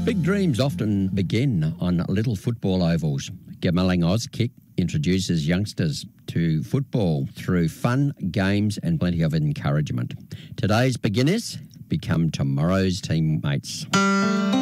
Big dreams often begin on little football ovals. Gamelling Auskick introduces youngsters to football through fun, games and plenty of encouragement. Today's beginners become tomorrow's teammates.